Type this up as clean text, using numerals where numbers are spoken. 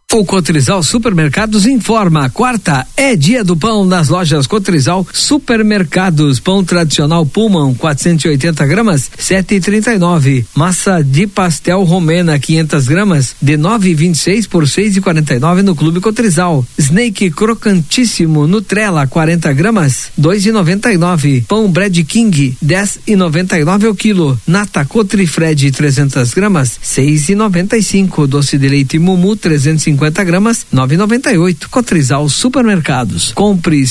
O Cotrizal Supermercados informa, quarta é dia do pão nas lojas Cotrizal Supermercados. Pão tradicional Pullman, 480 gramas, 7,39. Massa de pastel romena, 500 gramas, de 9,26 por 6,49 no Clube Cotrizal. Snake crocantíssimo Nutrela, 40 gramas, 2,99. Pão Bread King, 10,99 o quilo. Nata Cotrifred, 300 gramas, 6,95. Doce de leite Mumu, 350 gramas, 9,98. Cotrizal Supermercados. Compre